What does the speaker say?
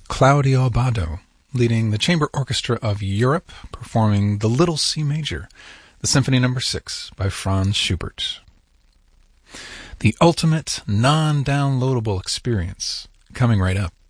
Claudio Abbado, leading the Chamber Orchestra of Europe, performing the Little C Major, the Symphony No. 6 by Franz Schubert. The ultimate non-downloadable experience, coming right up.